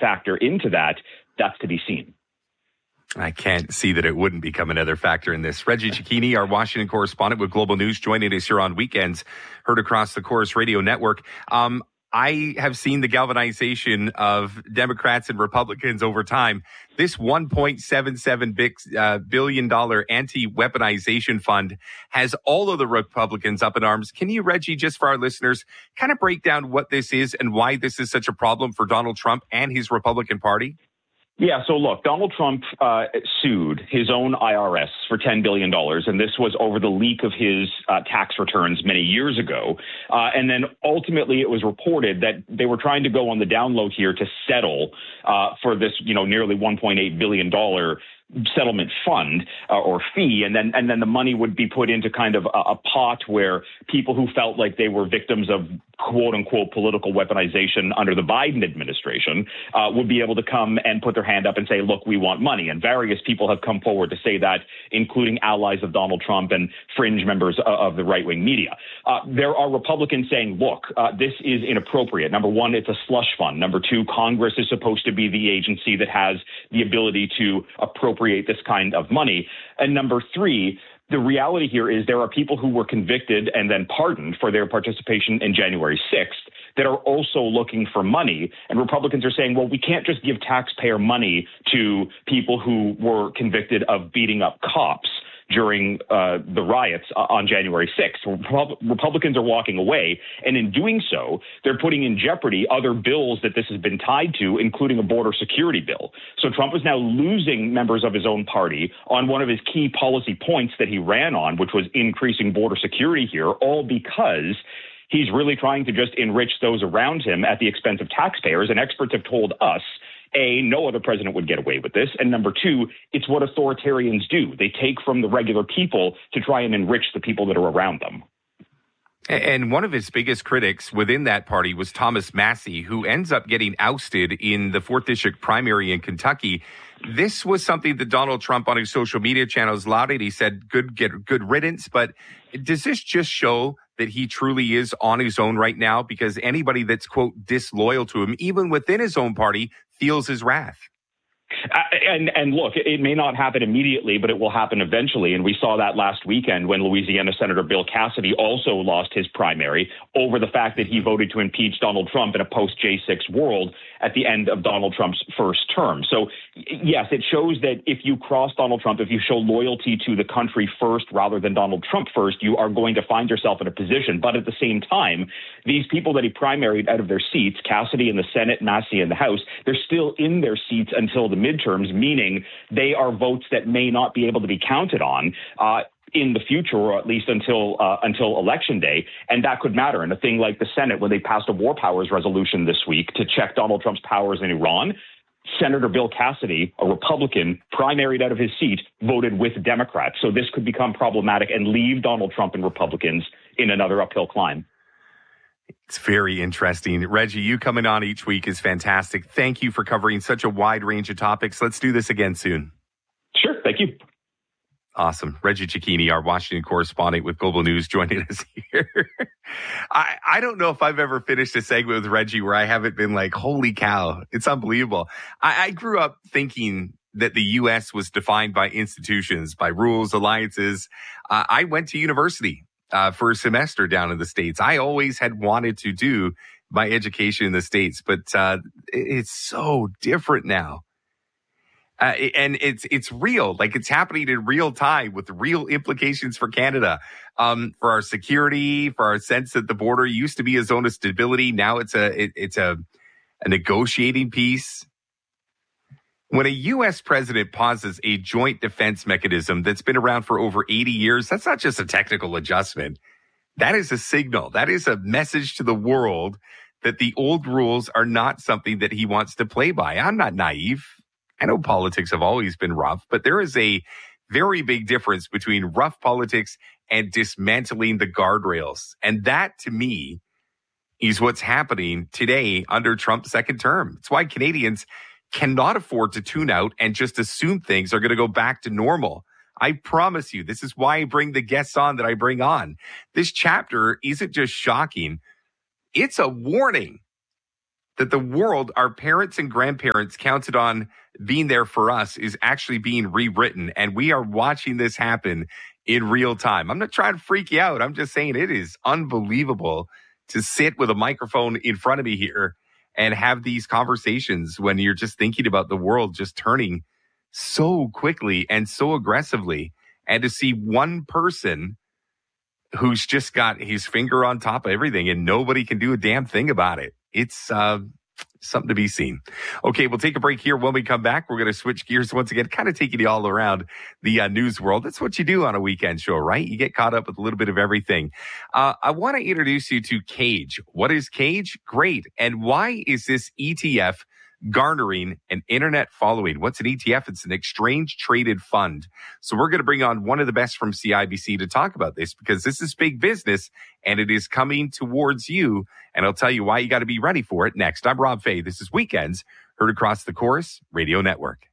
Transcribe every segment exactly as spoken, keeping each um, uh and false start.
factor into that, that's to be seen. I can't see that it wouldn't become another factor in this. Reggie Cecchini, our Washington correspondent with Global News, joining us here on weekends, heard across the Corus Radio Network. Um, I have seen the galvanization of Democrats and Republicans over time. This one point seven seven billion dollars anti-weaponization fund has all of the Republicans up in arms. Can you, Reggie, just for our listeners, kind of break down what this is and why this is such a problem for Donald Trump and his Republican Party? Yeah, so look, Donald Trump uh, sued his own I R S for ten billion dollars, and this was over the leak of his uh, tax returns many years ago. Uh, and then ultimately it was reported that they were trying to go on the down low here to settle uh, for this, you know, nearly one point eight billion dollars settlement fund uh, or fee, and then and then the money would be put into kind of a, a pot where people who felt like they were victims of quote unquote political weaponization under the Biden administration uh, would be able to come and put their hand up and say, look, we want money. And various people have come forward to say that, including allies of Donald Trump and fringe members of, of the right-wing media. Uh, there are Republicans saying, look, uh, this is inappropriate. Number one, it's a slush fund. Number two, Congress is supposed to be the agency that has the ability to appropriate this kind of money. And number three, the reality here is there are people who were convicted and then pardoned for their participation in January sixth that are also looking for money. And Republicans are saying, well, we can't just give taxpayer money to people who were convicted of beating up cops during uh, the riots on January sixth. Repub- Republicans are walking away, and in doing so, they're putting in jeopardy other bills that this has been tied to, including a border security bill. So Trump is now losing members of his own party on one of his key policy points that he ran on, which was increasing border security here, all because he's really trying to just enrich those around him at the expense of taxpayers. And experts have told us, A, no other president would get away with this. And number two, it's what authoritarians do. They take from the regular people to try and enrich the people that are around them. And one of his biggest critics within that party was Thomas Massie, who ends up getting ousted in the fourth District primary in Kentucky. This was something that Donald Trump on his social media channels lauded. He said, good, get good riddance. But does this just show that he truly is on his own right now? Because anybody that's, quote, disloyal to him, even within his own party, feels his wrath. Uh, and, and look, it may not happen immediately, but it will happen eventually. And we saw that last weekend when Louisiana Senator Bill Cassidy also lost his primary over the fact that he voted to impeach Donald Trump in a post-J six world at the end of Donald Trump's first term. So, yes, it shows that if you cross Donald Trump, if you show loyalty to the country first rather than Donald Trump first, you are going to find yourself in a position. But at the same time, these people that he primaried out of their seats, Cassidy in the Senate, Massie in the House, they're still in their seats until the midterms, meaning they are votes that may not be able to be counted on uh, in the future, or at least until uh, until Election Day. And that could matter. And a thing like the Senate, when they passed a war powers resolution this week to check Donald Trump's powers in Iran, Senator Bill Cassidy, a Republican, primaried out of his seat, voted with Democrats. So this could become problematic and leave Donald Trump and Republicans in another uphill climb. It's very interesting. Reggie, you coming on each week is fantastic. Thank you for covering such a wide range of topics. Let's do this again soon. Sure. Thank you. Awesome. Reggie Cecchini, our Washington correspondent with Global News, joining us here. I, I don't know if I've ever finished a segment with Reggie where I haven't been like, holy cow, it's unbelievable. I, I grew up thinking that the U S was defined by institutions, by rules, alliances. Uh, I went to university uh, for a semester down in the States. I always had wanted to do my education in the States, but uh, it's so different now. Uh, and it's it's real, like it's happening in real time with real implications for Canada, um, for our security, for our sense that the border used to be a zone of stability. Now it's a it, it's a, a negotiating piece. When a U S president pauses a joint defense mechanism that's been around for over eighty years, that's not just a technical adjustment. That is a signal. That is a message to the world that the old rules are not something that he wants to play by. I'm not naive. I know politics have always been rough, but there is a very big difference between rough politics and dismantling the guardrails. And that, to me, is what's happening today under Trump's second term. It's why Canadians cannot afford to tune out and just assume things are going to go back to normal. I promise you, this is why I bring the guests on that I bring on. This chapter isn't just shocking. It's a warning. that the world our parents and grandparents counted on being there for us is actually being rewritten. And we are watching this happen in real time. I'm not trying to freak you out. I'm just saying it is unbelievable to sit with a microphone in front of me here and have these conversations when you're just thinking about the world just turning so quickly and so aggressively. And to see one person who's just got his finger on top of everything and nobody can do a damn thing about it. It's uh, something to be seen. Okay, we'll take a break here. When we come back, we're going to switch gears once again, kind of taking you all around the uh, news world. That's what you do on a weekend show, right? You get caught up with a little bit of everything. Uh, I want to introduce you to Cage. What is Cage? Great. And why is this E T F garnering an internet following? What's an E T F? It's an exchange traded fund. So we're going to bring on one of the best from C I B C to talk about this, because this is big business and it is coming towards you. And I'll tell you why you got to be ready for it next. I'm Rob Fay. This is Weekends, heard across the Chorus Radio Network.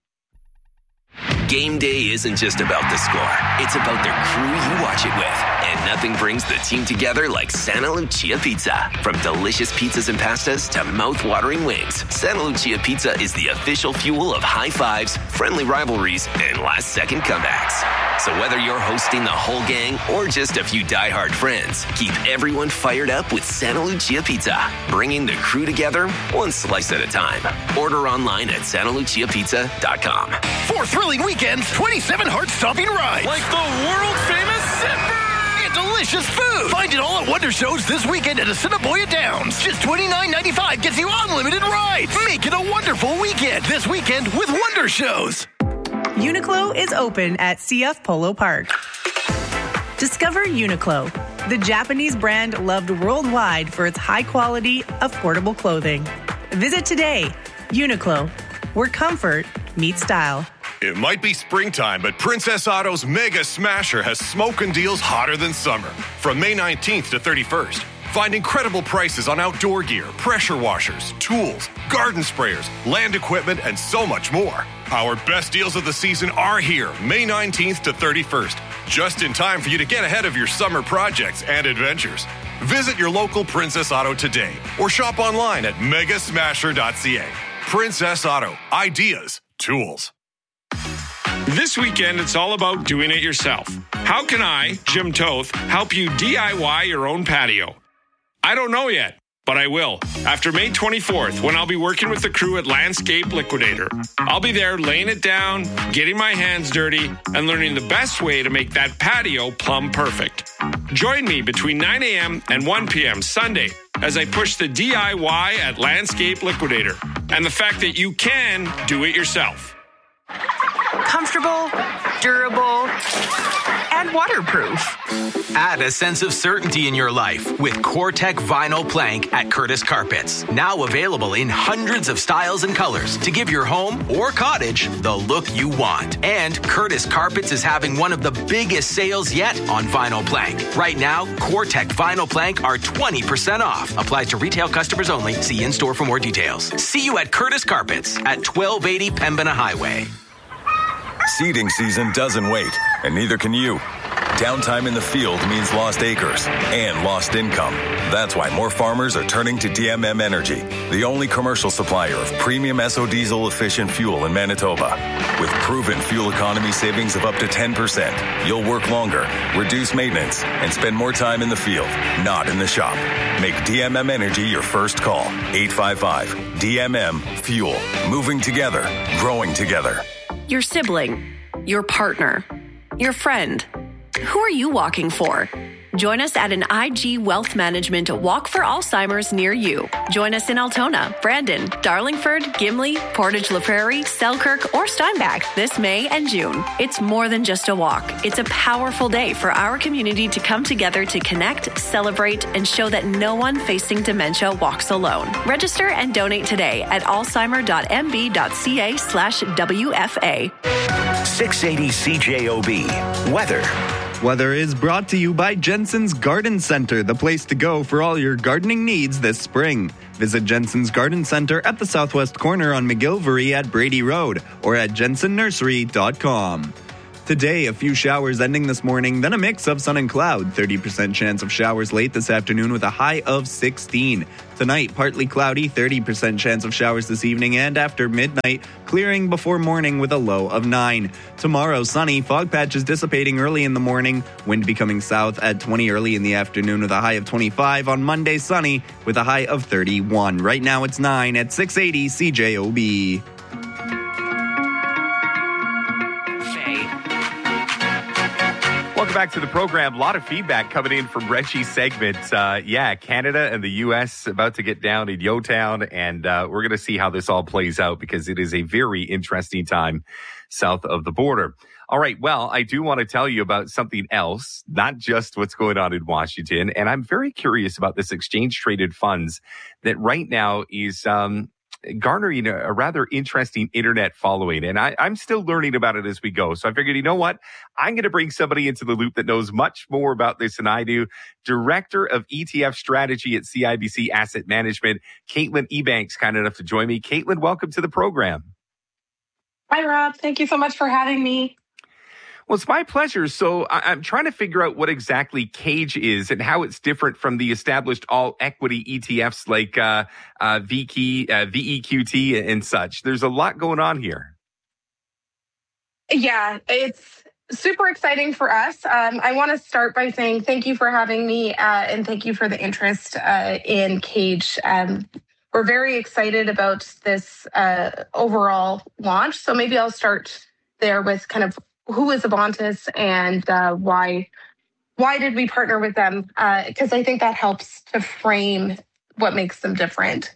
Game day isn't just about the score. It's about the crew you watch it with. And nothing brings the team together like Santa Lucia Pizza. From delicious pizzas and pastas to mouth-watering wings, Santa Lucia Pizza is the official fuel of high fives, friendly rivalries, and last-second comebacks. So whether you're hosting the whole gang or just a few die-hard friends, keep everyone fired up with Santa Lucia Pizza, bringing the crew together one slice at a time. Order online at santa lucia pizza dot com. For thrilling weekends, twenty-seven heart-stopping rides. Like the world-famous Zipper! And delicious food. Find it all at Wonder Shows this weekend at Assiniboia Downs. Just twenty-nine ninety-five gets you unlimited rides. Make it a wonderful weekend this weekend with Wonder Shows. Uniqlo is open at C F Polo Park. Discover Uniqlo, the Japanese brand loved worldwide for its high-quality, affordable clothing. Visit today. Uniqlo, where comfort meets style. It might be springtime, but Princess Auto's Mega Smasher has smoking deals hotter than summer. From May nineteenth to thirty-first, find incredible prices on outdoor gear, pressure washers, tools, garden sprayers, land equipment, and so much more. Our best deals of the season are here, May nineteenth to thirty-first, just in time for you to get ahead of your summer projects and adventures. Visit your local Princess Auto today or shop online at mega smasher dot c a. Princess Auto, ideas, tools. This weekend, it's all about doing it yourself. How can I, Jim Toth, help you D I Y your own patio? I don't know yet, but I will. After May twenty-fourth, when I'll be working with the crew at Landscape Liquidator. I'll be there laying it down, getting my hands dirty, and learning the best way to make that patio plumb perfect. Join me between nine a.m. and one p.m. Sunday as I push the D I Y at Landscape Liquidator and the fact that you can do it yourself. Comfortable, durable, and waterproof. Add a sense of certainty in your life with CoreTech Vinyl Plank at Curtis Carpets. Now available in hundreds of styles and colors to give your home or cottage the look you want. And Curtis Carpets is having one of the biggest sales yet on vinyl plank. Right now, CoreTech Vinyl Plank are twenty percent off. Applies to retail customers only. See in-store for more details. See you at Curtis Carpets at twelve eighty Pembina Highway. Seeding season doesn't wait, and neither can you. Downtime in the field means lost acres and lost income. That's why more farmers are turning to D M M Energy, the only commercial supplier of premium S O diesel efficient fuel in Manitoba. With proven fuel economy savings of up to ten percent, you'll work longer, reduce maintenance, and spend more time in the field, not in the shop. Make D M M Energy your first call. eight five five D M M Fuel. Moving together, growing together. Your sibling, your partner, your friend. Who are you walking for? Join us at an I G Wealth Management Walk for Alzheimer's near you. Join us in Altona, Brandon, Darlingford, Gimli, Portage La Prairie, Selkirk, or Steinbach this May and June. It's more than just a walk. It's a powerful day for our community to come together to connect, celebrate, and show that no one facing dementia walks alone. Register and donate today at alzheimer dot m b dot c a slash W F A. six eighty C J O B. Weather. Weather is brought to you by Jensen's Garden Center, the place to go for all your gardening needs this spring. Visit Jensen's Garden Center at the southwest corner on McGilvery at Brady Road or at jensen nursery dot com. Today, a few showers ending this morning, then a mix of sun and cloud. thirty percent chance of showers late this afternoon with a high of sixteen. Tonight, partly cloudy, thirty percent chance of showers this evening, and after midnight, clearing before morning with a low of nine. Tomorrow, sunny, fog patches dissipating early in the morning, wind becoming south at twenty early in the afternoon with a high of twenty-five. On Monday, sunny with a high of thirty-one. Right now, it's nine at six eighty C J O B. Welcome back to the program. A lot of feedback coming in from Reggie's segment. Uh, yeah, Canada and the U S about to get down in Yotown, and uh, we're going to see how this all plays out because it is a very interesting time south of the border. All right, well, I do want to tell you about something else, not just what's going on in Washington, and I'm very curious about this exchange-traded funds that right now is um, garnering a, a rather interesting internet following. And I, I'm still learning about it as we go. So I figured, you know what? I'm going to bring somebody into the loop that knows much more about this than I do. Director of E T F Strategy at C I B C Asset Management, Caitlin Ebanks, kind enough to join me. Caitlin, welcome to the program. Hi, Rob. Thank you so much for having me. Well, it's my pleasure. So I- I'm trying to figure out what exactly CAGE is and how it's different from the established all-equity E T Fs like uh, uh, V K, uh, V E Q T and such. There's a lot going on here. Yeah, it's super exciting for us. Um, I want to start by saying thank you for having me uh, and thank you for the interest uh, in CAGE. Um, we're very excited about this uh, overall launch. So maybe I'll start there with kind of who is Avantis and uh, why why did we partner with them? Because uh, I think that helps to frame what makes them different.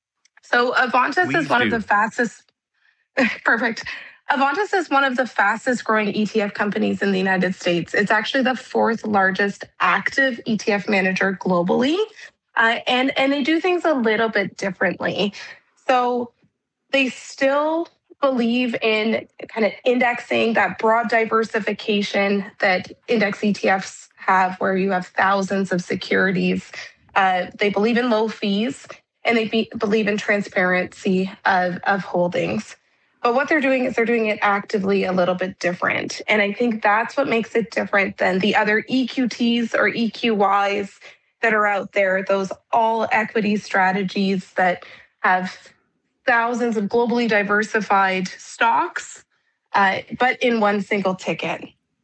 So Avantis Please is one do. of the fastest. Perfect. Avantis is one of the fastest growing E T F companies in the United States. It's actually the fourth largest active E T F manager globally. Uh, and, and they do things a little bit differently. So they still believe in kind of indexing, that broad diversification that index E T Fs have, where you have thousands of securities. Uh, they believe in low fees, and they be, believe in transparency of, of holdings. But what they're doing is they're doing it actively a little bit different. And I think that's what makes it different than the other E Q Ts or E Q Ys that are out there, those all equity strategies that have thousands of globally diversified stocks, uh, but in one single ticket.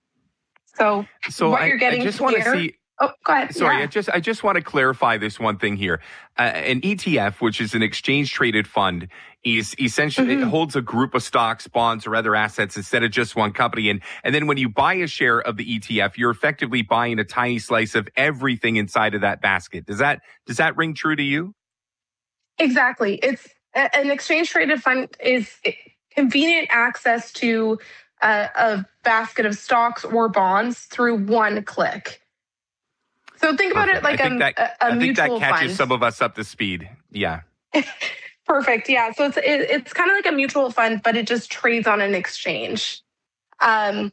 So, so what I, you're getting I just here, want to see. Oh, go ahead. Sorry, yeah. I just I just want to clarify this one thing here. Uh, an E T F, which is an exchange traded fund, is essentially Mm-hmm. it holds a group of stocks, bonds, or other assets instead of just one company. And and then when you buy a share of the E T F, you're effectively buying a tiny slice of everything inside of that basket. Does that does that ring true to you? Exactly. It's an exchange traded fund is convenient access to a, a basket of stocks or bonds through one click. So think about Perfect. it like I think a, that, a, a I think mutual that catches fund. some of us up to speed. Yeah. Perfect. Yeah. So it's it, it's kind of like a mutual fund, but it just trades on an exchange. Um,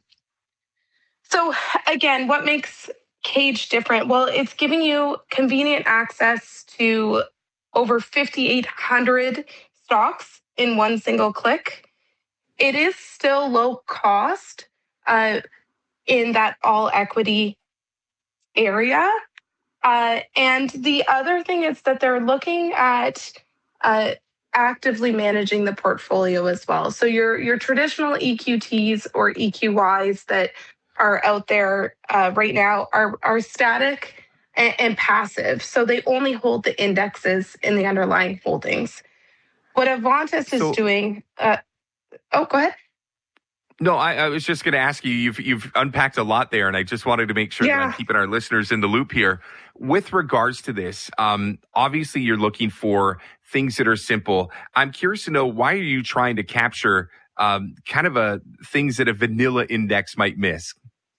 so again, what makes CAGE different? Well, it's giving you convenient access to over fifty-eight hundred stocks in one single click. It is still low cost uh, in that all equity area. Uh, and the other thing is that they're looking at uh, actively managing the portfolio as well. So your, your traditional E Q Ts or E Q Ys that are out there uh, right now are, are static and, and passive. So they only hold the indexes in the underlying holdings. What Avantis So- is doing... Uh, oh, go ahead. No, I, I was just going to ask you, you've, you've unpacked a lot there, and I just wanted to make sure Yeah. that I'm keeping our listeners in the loop here. With regards to this, um, obviously you're looking for things that are simple. I'm curious to know, why are you trying to capture um, kind of a things that a vanilla index might miss?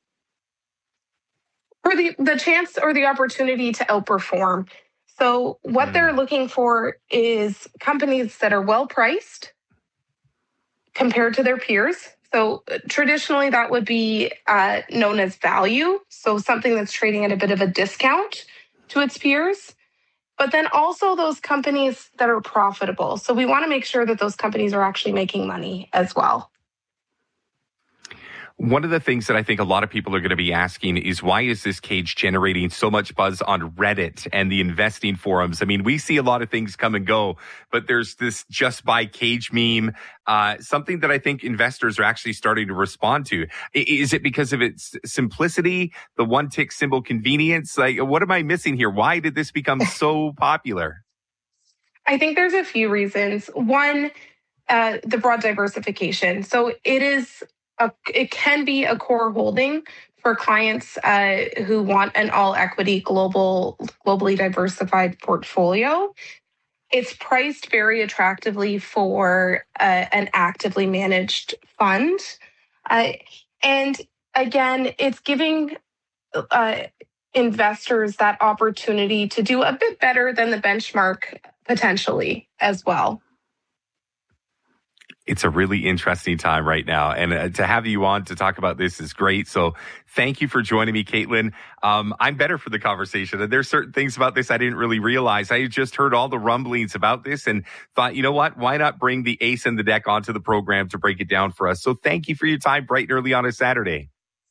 For the, the chance or the opportunity to outperform. So what Mm. they're looking for is companies that are well priced compared to their peers. So uh, traditionally that would be uh, known as value. So something that's trading at a bit of a discount to its peers. But then also those companies that are profitable. So we want to make sure that those companies are actually making money as well. One of the things that I think a lot of people are going to be asking is, why is this cage generating so much buzz on Reddit and the investing forums? I mean, we see a lot of things come and go, but there's this just buy cage meme, uh, something that I think investors are actually starting to respond to. Is it because of its simplicity, the one tick symbol convenience? Like, what am I missing here? Why did this become so popular? I think there's a few reasons. One, uh, the broad diversification. So it is A, it can be a core holding for clients uh, who want an all-equity, global, globally diversified portfolio. It's priced very attractively for uh, an actively managed fund. Uh, and again, it's giving uh, investors that opportunity to do a bit better than the benchmark potentially as well. It's a really interesting time right now. And uh, to have you on to talk about this is great. So thank you for joining me, Caitlin. Um, I'm better for the conversation. And there's certain things about this I didn't really realize. I just heard all the rumblings about this and thought, you know what? Why not bring the ace in the deck onto the program to break it down for us? So thank you for your time bright and early on a Saturday.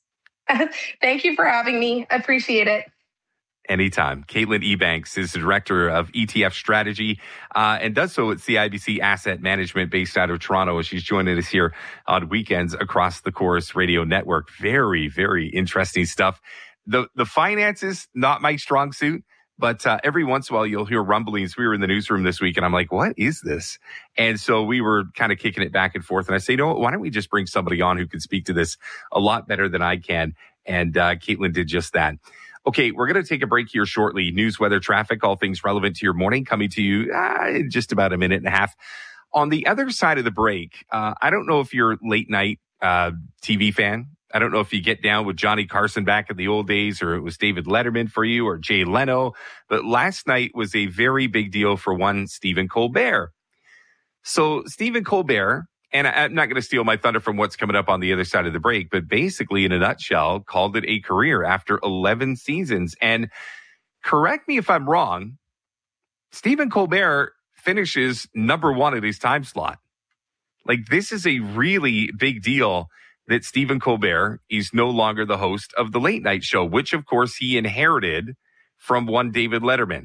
Thank you for having me. I appreciate it. Anytime. Caitlin Ebanks is the director of E T F strategy uh, and does so at C I B C Asset Management based out of Toronto. She's joining us here on weekends across the Chorus Radio Network. Very, very interesting stuff. The the finances, not my strong suit, but uh, every once in a while you'll hear rumblings. We were in the newsroom this week and I'm like, what is this? And so we were kind of kicking it back and forth. And I say, you know what, why don't we just bring somebody on who can speak to this a lot better than I can? And uh, Caitlin did just that. Okay, we're going to take a break here shortly. News, weather, traffic, all things relevant to your morning coming to you uh, in just about a minute and a half. On the other side of the break, uh, I don't know if you're a late night uh, T V fan. I don't know if you get down with Johnny Carson back in the old days, or it was David Letterman for you, or Jay Leno. But last night was a very big deal for one Stephen Colbert. So Stephen Colbert, and I'm not going to steal my thunder from what's coming up on the other side of the break, but basically, in a nutshell, called it a career after eleven seasons. And correct me if I'm wrong, Stephen Colbert finishes number one at his time slot. Like, this is a really big deal that Stephen Colbert is no longer the host of the late night show, which, of course, he inherited from one David Letterman.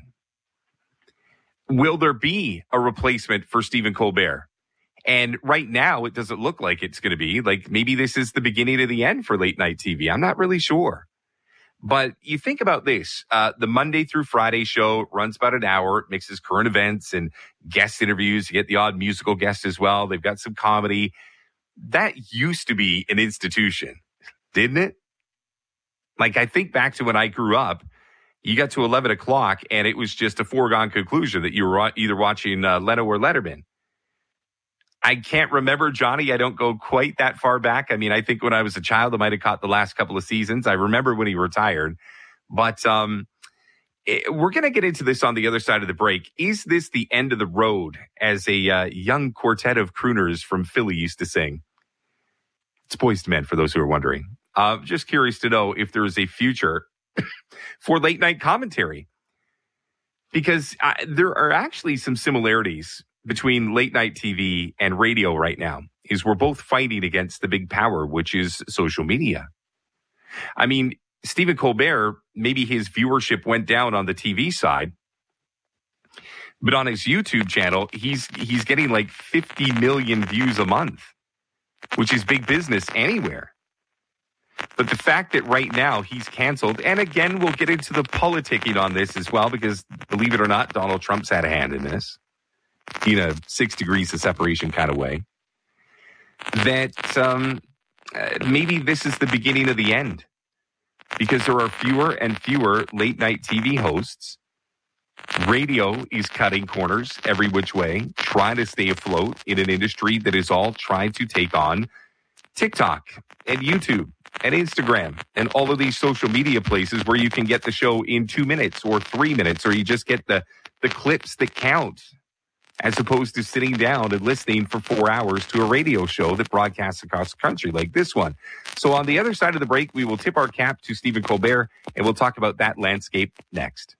Will there be a replacement for Stephen Colbert? And right now, it doesn't look like it's going to be. Like, maybe this is the beginning of the end for late night T V. I'm not really sure. But you think about this. Uh, the Monday through Friday show runs about an hour. It mixes current events and guest interviews. You get the odd musical guest as well. They've got some comedy. That used to be an institution, didn't it? Like, I think back to when I grew up, you got to eleven o'clock and it was just a foregone conclusion that you were either watching uh, Leno or Letterman. I can't remember, Johnny. I don't go quite that far back. I mean, I think when I was a child, I might have caught the last couple of seasons. I remember when he retired. But um, it, we're going to get into this on the other side of the break. Is this the end of the road, as a uh, young quartet of crooners from Philly used to sing? It's Boyz two Men, for those who are wondering. Uh, just curious to know if there is a future for late night commentary. Because uh, there are actually some similarities between late night T V and radio right now. Is we're both fighting against the big power, which is social media. I mean, Stephen Colbert, maybe his viewership went down on the T V side, but on his YouTube channel, he's he's getting like fifty million views a month, which is big business anywhere. But the fact that right now he's canceled, and again, we'll get into the politicking on this as well, because believe it or not, Donald Trump's had a hand in this, in a six degrees of separation kind of way, that um, uh, maybe this is the beginning of the end, because there are fewer and fewer late night T V hosts. Radio is cutting corners every which way, trying to stay afloat in an industry that is all trying to take on TikTok and YouTube and Instagram and all of these social media places where you can get the show in two minutes or three minutes, or you just get the, the clips that count, as opposed to sitting down and listening for four hours to a radio show that broadcasts across the country like this one. So on the other side of the break, we will tip our cap to Stephen Colbert, and we'll talk about that landscape next.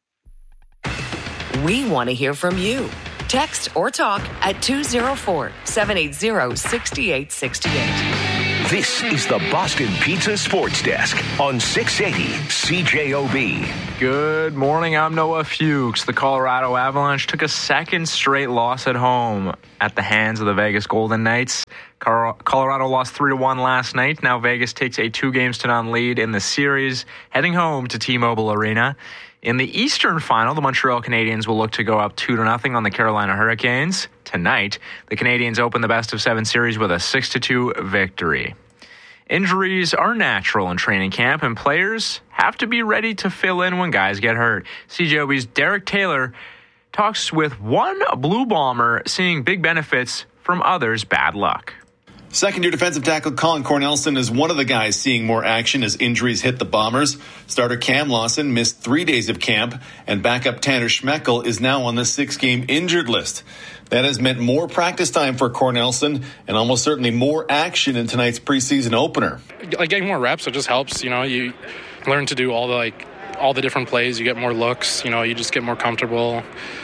We want to hear from you. Text or talk at two oh four, seven eight zero, six eight six eight. This is the Boston Pizza Sports Desk on six eighty C J O B. Good morning, I'm Noah Fuchs. The Colorado Avalanche took a second straight loss at home at the hands of the Vegas Golden Knights. Colorado lost three to one last night. Now Vegas takes a two games to none lead in the series, heading home to T-Mobile Arena. In the Eastern Final, the Montreal Canadiens will look to go up two to nothing on the Carolina Hurricanes. Tonight, the Canadiens open the best of seven series with a six to two victory. Injuries are natural in training camp, and players have to be ready to fill in when guys get hurt. C J O B's Derek Taylor talks with one Blue Bomber seeing big benefits from others' bad luck. Second-year defensive tackle Colin Cornelison is one of the guys seeing more action as injuries hit the Bombers. Starter Cam Lawson missed three days of camp, and backup Tanner Schmeckel is now on the six-game injured list. That has meant more practice time for Cornelison and almost certainly more action in tonight's preseason opener. Like getting more reps, it just helps. You know, you learn to do all the like all the different plays. You get more looks. You know, you just get more comfortable.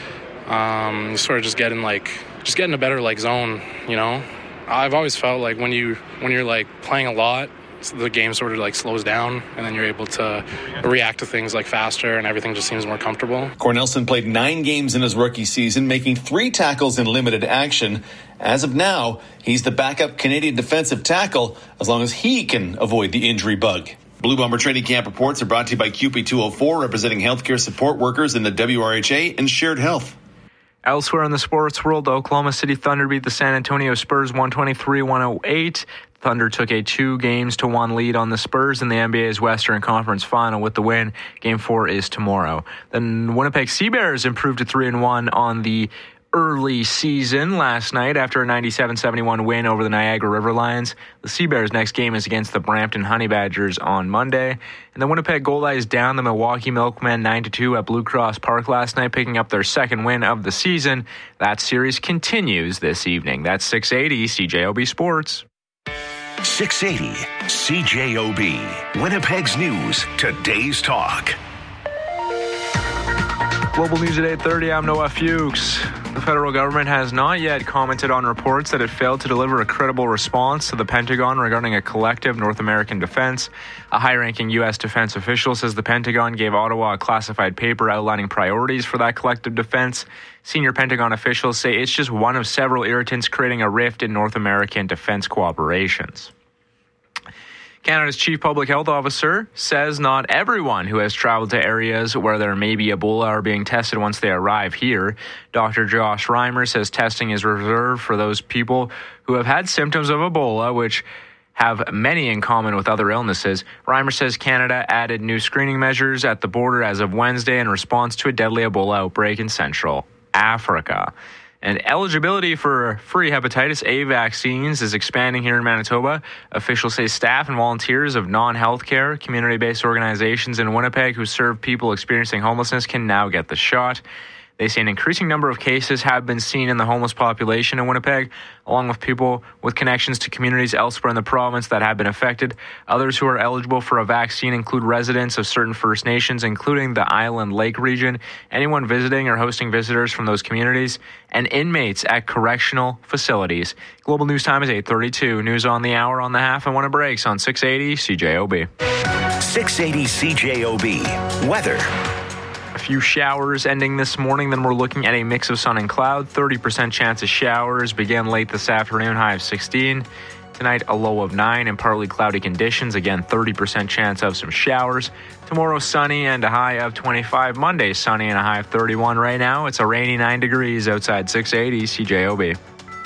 Um, you sort of just get in like just get in a better like zone. You know. I've always felt like when you when you're like playing a lot, the game sort of like slows down, and then you're able to react to things like faster, and everything just seems more comfortable. Cornelison played nine games in his rookie season, making three tackles in limited action. As of now, he's the backup Canadian defensive tackle as long as he can avoid the injury bug. Blue Bomber training camp reports are brought to you by Q P two oh four, representing healthcare support workers in the W R H A and Shared Health. Elsewhere in the sports world, the Oklahoma City Thunder beat the San Antonio Spurs one twenty-three to one oh eight. Thunder took a two games to one lead on the Spurs in the N B A's Western Conference Final with the win. Game four is tomorrow. Then Winnipeg Sea Bears improved to three and one on the early season last night after a ninety-seven seventy-one win over the Niagara River Lions. The Sea Bears' next game is against the Brampton Honey Badgers on Monday. And the Winnipeg Gold Eyes down the Milwaukee Milkmen nine to two at Blue Cross Park last night, picking up their second win of the season. That series continues this evening. That's six eighty C J O B Sports. six eighty C J O B. Winnipeg's news, today's talk. Global News at eight thirty, I'm Noah Fuchs. The federal government has not yet commented on reports that it failed to deliver a credible response to the Pentagon regarding a collective North American defense. A high-ranking U S defense official says the Pentagon gave Ottawa a classified paper outlining priorities for that collective defense. Senior Pentagon officials say it's just one of several irritants creating a rift in North American defense cooperations. Canada's chief public health officer says not everyone who has traveled to areas where there may be Ebola are being tested once they arrive here. Doctor Josh Reimer says testing is reserved for those people who have had symptoms of Ebola, which have many in common with other illnesses. Reimer says Canada added new screening measures at the border as of Wednesday in response to a deadly Ebola outbreak in Central Africa. And eligibility for free hepatitis A vaccines is expanding here in Manitoba. Officials say staff and volunteers of non-healthcare, community-based organizations in Winnipeg who serve people experiencing homelessness can now get the shot. They say an increasing number of cases have been seen in the homeless population in Winnipeg, along with people with connections to communities elsewhere in the province that have been affected. Others who are eligible for a vaccine include residents of certain First Nations, including the Island Lake region, anyone visiting or hosting visitors from those communities, and inmates at correctional facilities. Global News Time is eight thirty-two. News on the hour, on the half, and when it breaks on six eighty C J O B. six eighty C J O B. Weather. A few showers ending this morning, then we're looking at a mix of sun and cloud. thirty percent chance of showers begin late this afternoon, high of sixteen. Tonight, a low of nine and partly cloudy conditions. Again, thirty percent chance of some showers. Tomorrow, sunny and a high of twenty-five. Monday, sunny and a high of thirty-one. Right now, it's a rainy nine degrees outside six eighty C J O B.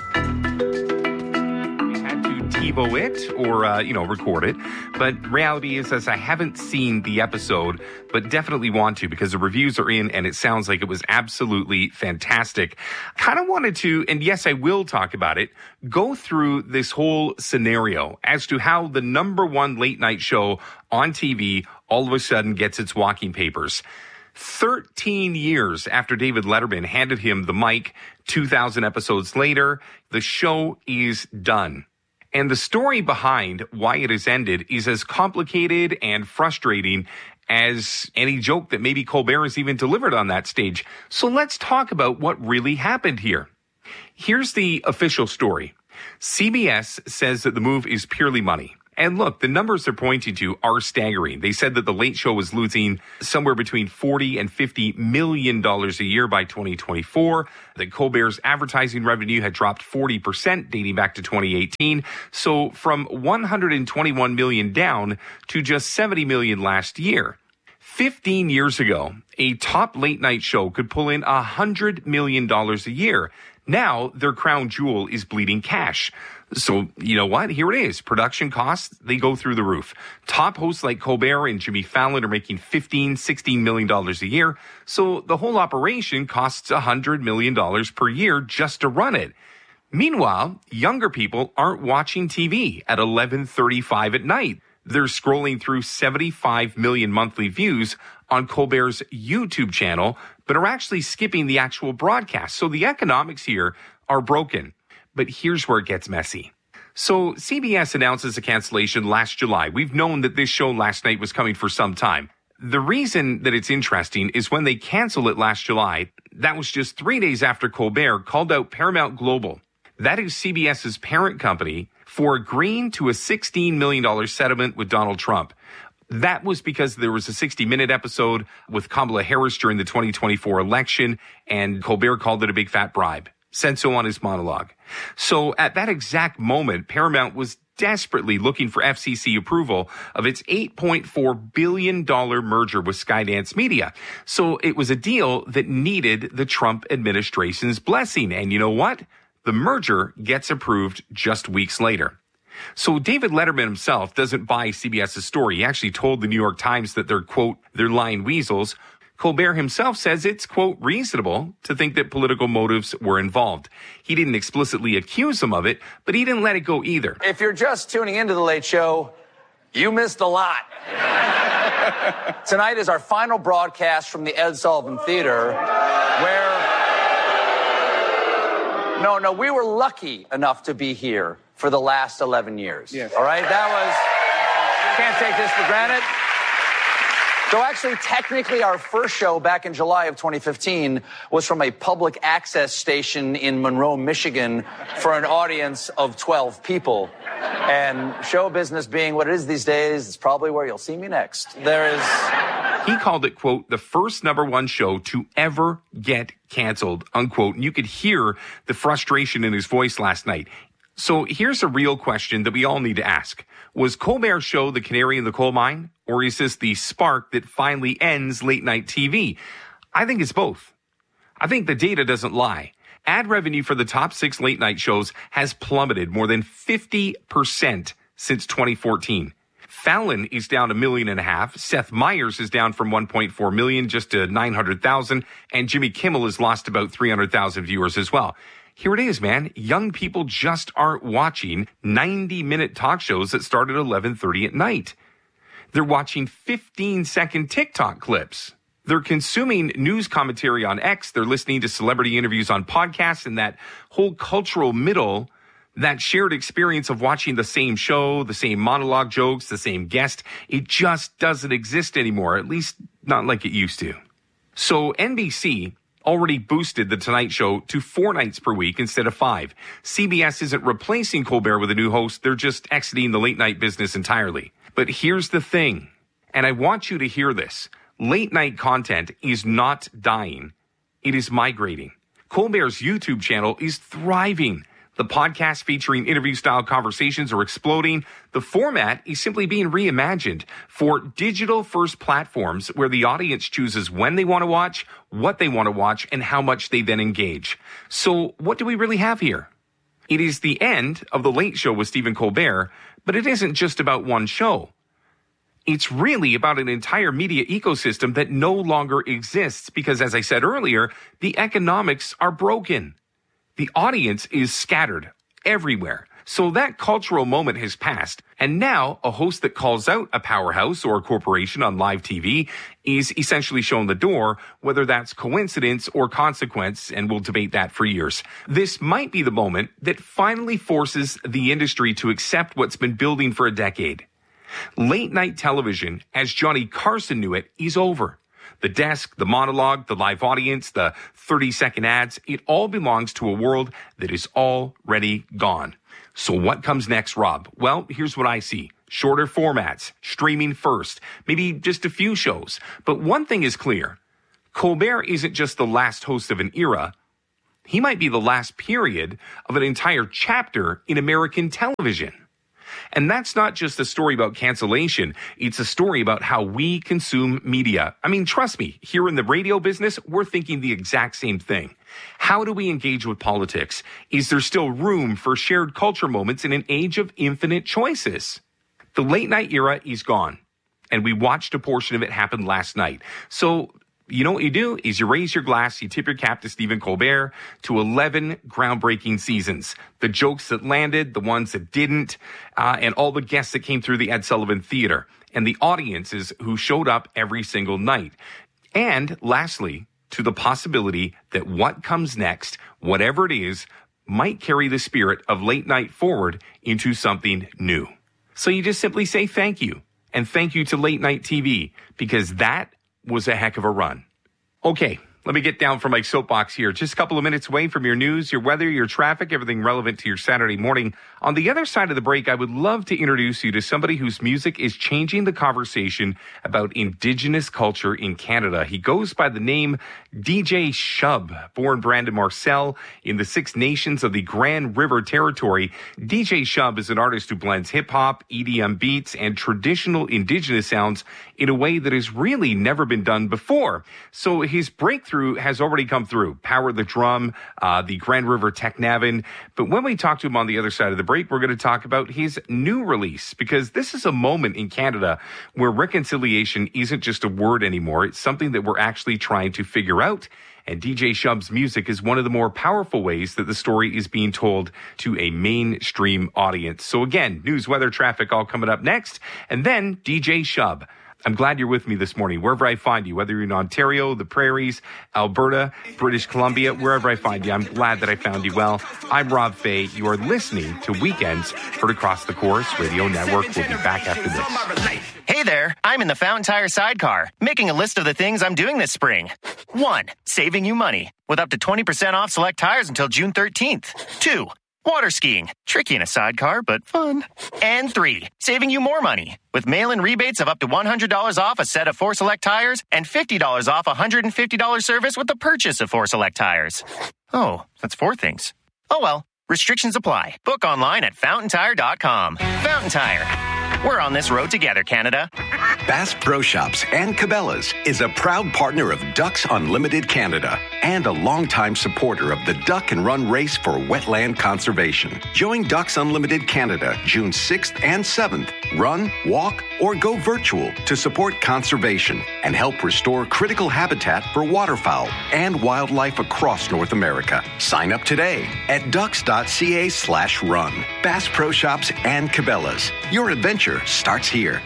TiVo it or, uh, you know, record it. But reality is, as I haven't seen the episode, but definitely want to because the reviews are in and it sounds like it was absolutely fantastic. Kind of wanted to, and yes, I will talk about it, go through this whole scenario as to how the number one late night show on T V all of a sudden gets its walking papers. thirteen years after David Letterman handed him the mic, two thousand episodes later, the show is done. And the story behind why it has ended is as complicated and frustrating as any joke that maybe Colbert has even delivered on that stage. So let's talk about what really happened here. Here's the official story. C B S says that the move is purely money. And look, the numbers they're pointing to are staggering. They said that the Late Show was losing somewhere between forty and fifty million dollars a year by twenty twenty-four. That Colbert's advertising revenue had dropped forty percent dating back to twenty eighteen. So from one hundred twenty-one million dollars down to just seventy million dollars last year. fifteen years ago, a top late night show could pull in one hundred million dollars a year. Now their crown jewel is bleeding cash. So, you know what? Here it is. Production costs, they go through the roof. Top hosts like Colbert and Jimmy Fallon are making fifteen, sixteen million dollars a year. So the whole operation costs one hundred million dollars per year just to run it. Meanwhile, younger people aren't watching T V at eleven thirty-five at night. They're scrolling through seventy-five million monthly views on Colbert's YouTube channel, but are actually skipping the actual broadcast. So the economics here are broken. But here's where it gets messy. So C B S announces a cancellation last July. We've known that this show last night was coming for some time. The reason that it's interesting is when they canceled it last July, that was just three days after Colbert called out Paramount Global. That is CBS's parent company for agreeing to a sixteen million dollars settlement with Donald Trump. That was because there was a sixty minute episode with Kamala Harris during the twenty twenty-four election, and Colbert called it a big fat bribe. Said so on his monologue. So at that exact moment, Paramount was desperately looking for F C C approval of its eight point four billion dollars merger with Skydance Media. So it was a deal that needed the Trump administration's blessing. And you know what? The merger gets approved just weeks later. So David Letterman himself doesn't buy CBS's story. He actually told the New York Times that they're, quote, they're lying weasels. Colbert himself says it's, quote, reasonable to think that political motives were involved. He didn't explicitly accuse them of it, but he didn't let it go either. If you're just tuning into The Late Show, you missed a lot. Tonight is our final broadcast from the Ed Sullivan Theater, where... No, no, we were lucky enough to be here for the last eleven years. Yes. All right? That was... Can't take this for granted. So actually, technically, our first show back in July of twenty fifteen was from a public access station in Monroe, Michigan, for an audience of twelve people. And show business being what it is these days, it's probably where you'll see me next. There is... He called it, quote, the first number one show to ever get canceled, unquote. And you could hear the frustration in his voice last night. So here's a real question that we all need to ask. Was Colbert's show the canary in the coal mine? Or is this the spark that finally ends late night T V? I think it's both. I think the data doesn't lie. Ad revenue for the top six late night shows has plummeted more than fifty percent since twenty fourteen. Fallon is down a million and a half. Seth Meyers is down from one point four million just to nine hundred thousand. And Jimmy Kimmel has lost about three hundred thousand viewers as well. Here it is, man. Young people just aren't watching ninety minute talk shows that start at eleven thirty at night. They're watching fifteen second TikTok clips. They're consuming news commentary on X. They're listening to celebrity interviews on podcasts, and that whole cultural middle, that shared experience of watching the same show, the same monologue jokes, the same guest, it just doesn't exist anymore, at least not like it used to. So N B C already boosted The Tonight Show to four nights per week instead of five. C B S isn't replacing Colbert with a new host. They're just exiting the late night business entirely. But here's the thing, and I want you to hear this. Late night content is not dying. It is migrating. Colbert's YouTube channel is thriving. The podcasts featuring interview-style conversations are exploding. The format is simply being reimagined for digital-first platforms where the audience chooses when they want to watch, what they want to watch, and how much they then engage. So what do we really have here? It is the end of The Late Show with Stephen Colbert, but it isn't just about one show. It's really about an entire media ecosystem that no longer exists because, as I said earlier, the economics are broken. The audience is scattered everywhere. So that cultural moment has passed. And now a host that calls out a powerhouse or a corporation on live T V is essentially shown the door, whether that's coincidence or consequence, and we'll debate that for years. This might be the moment that finally forces the industry to accept what's been building for a decade. Late night television, as Johnny Carson knew it, is over. The desk, the monologue, the live audience, the thirty second ads, it all belongs to a world that is already gone. So what comes next, Rob? Well, here's what I see. Shorter formats, streaming first, maybe just a few shows. But one thing is clear. Colbert isn't just the last host of an era. He might be the last period of an entire chapter in American television. And that's not just a story about cancellation. It's a story about how we consume media. I mean, trust me, here in the radio business, we're thinking the exact same thing. How do we engage with politics? Is there still room for shared culture moments in an age of infinite choices? The late night era is gone, and we watched a portion of it happen last night. So, you know what you do is you raise your glass, you tip your cap to Stephen Colbert, to eleven groundbreaking seasons. The jokes that landed, the ones that didn't, uh, and all the guests that came through the Ed Sullivan Theater, and the audiences who showed up every single night. And lastly, to the possibility that what comes next, whatever it is, might carry the spirit of late night forward into something new. So you just simply say thank you, and thank you to late night T V, because that was a heck of a run. Okay, let me get down from my soapbox here. Just a couple of minutes away from your news, your weather, your traffic, everything relevant to your Saturday morning. On the other side of the break, I would love to introduce you to somebody whose music is changing the conversation about Indigenous culture in Canada. He goes by the name D J Shub, born Brandon Marcel in the Six Nations of the Grand River Territory. D J Shub is an artist who blends hip-hop, E D M beats, and traditional Indigenous sounds in a way that has really never been done before. So his breakthrough has already come through. Power the Drum, uh, the Grand River Technavin. But when we talk to him on the other side of the break, we're going to talk about his new release, because this is a moment in Canada where reconciliation isn't just a word anymore. It's something that we're actually trying to figure out. And D J Shub's music is one of the more powerful ways that the story is being told to a mainstream audience. So again, news, weather, traffic, all coming up next. And then D J Shub. I'm glad you're with me this morning, wherever I find you, whether you're in Ontario, the Prairies, Alberta, British Columbia, wherever I find you. I'm glad that I found you well. I'm Rob Fay. You are listening to Weekends heard across the Chorus Radio Network. We'll be back after this. Hey there, I'm in the Fountain Tire sidecar, making a list of the things I'm doing this spring. One, saving you money, with up to twenty percent off select tires until June thirteenth. Two, water skiing, tricky in a sidecar, but fun. And three, saving you more money, with mail-in rebates of up to one hundred dollars off a set of four select tires and fifty dollars off a one hundred fifty dollars service with the purchase of four select tires. Oh, that's four things. Oh well, restrictions apply. Book online at fountain tire dot com. Fountain Tire. We're on this road together, Canada. Bass Pro Shops and Cabela's is a proud partner of Ducks Unlimited Canada and a longtime supporter of the Duck and Run Race for Wetland Conservation. Join Ducks Unlimited Canada June sixth and seventh. Run, walk, or go virtual to support conservation and help restore critical habitat for waterfowl and wildlife across North America. Sign up today at ducks.ca slash run. Bass Pro Shops and Cabela's. Your adventure starts here.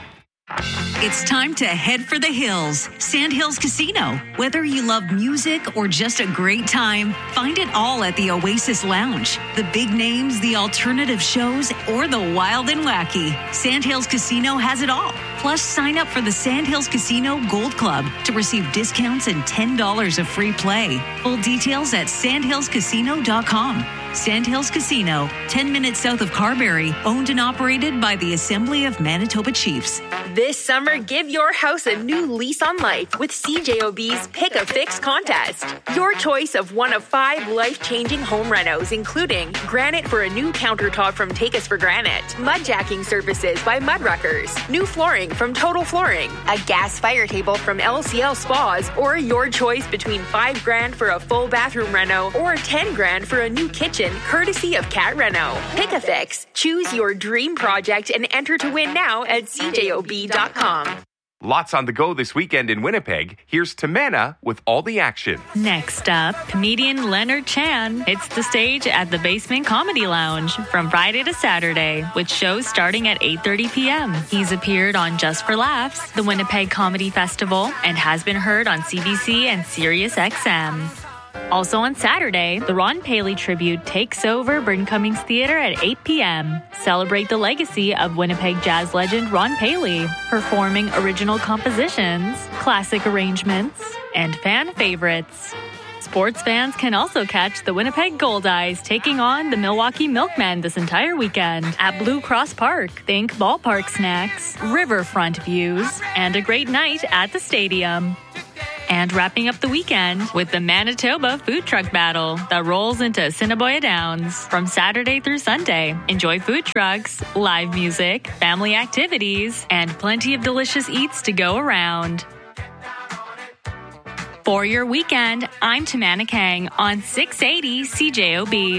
It's time to head for the hills. Sandhills Casino. Whether you love music or just a great time, find it all at the Oasis Lounge. The big names, the alternative shows, or the wild and wacky. Sandhills Casino has it all. Plus, sign up for the Sandhills Casino Gold Club to receive discounts and ten dollars of free play. Full details at sandhills casino dot com. Sandhills Casino, ten minutes south of Carberry, owned and operated by the Assembly of Manitoba Chiefs. This summer, give your house a new lease on life with C J O B's Pick a Fix contest. Your choice of one of five life-changing home renos, including granite for a new countertop from Take Us for Granite, mudjacking services by Mudruckers, new flooring from Total Flooring, a gas fire table from L C L Spas, or your choice between five grand for a full bathroom reno or ten grand for a new kitchen, courtesy of Cat Reno. Pick a Fix. Choose your dream project and enter to win now at C J O B dot com. Lots on the go this weekend in Winnipeg. Here's Tamena with all the action. Next up, comedian Leonard Chan hits the stage at the Basement Comedy Lounge from Friday to Saturday, with shows starting at eight thirty p.m. He's appeared on Just for Laughs, the Winnipeg Comedy Festival, and has been heard on C B C and Sirius X M. Also on Saturday, the Ron Paley tribute takes over Bryn Cummings Theatre at eight p.m. Celebrate the legacy of Winnipeg jazz legend Ron Paley, performing original compositions, classic arrangements, and fan favorites. Sports fans can also catch the Winnipeg Gold Eyes taking on the Milwaukee Milkmen this entire weekend at Blue Cross Park. Think ballpark snacks, riverfront views, and a great night at the stadium. And wrapping up the weekend with the Manitoba Food Truck Battle that rolls into Assiniboia Downs from Saturday through Sunday. Enjoy food trucks, live music, family activities, and plenty of delicious eats to go around. For your weekend, I'm Tamana Kang on six eighty C J O B.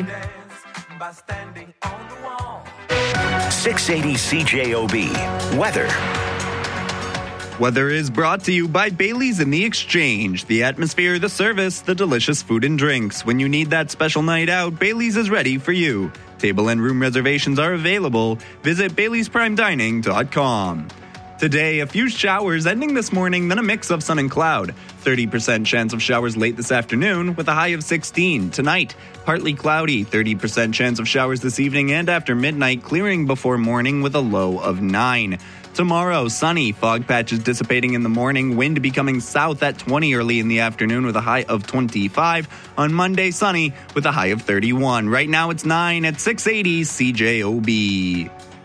six eighty C J O B. Weather. Weather is brought to you by Bailey's in the Exchange. The atmosphere, the service, the delicious food and drinks. When you need that special night out, Bailey's is ready for you. Table and room reservations are available. Visit baileys prime dining dot com. Today, a few showers ending this morning, then a mix of sun and cloud. thirty percent chance of showers late this afternoon with a high of sixteen. Tonight, partly cloudy, thirty percent chance of showers this evening and after midnight, clearing before morning with a low of nine. Tomorrow, sunny, fog patches dissipating in the morning, wind becoming south at twenty early in the afternoon with a high of twenty-five. On Monday, sunny with a high of thirty-one. Right now it's nine at six eighty C J O B.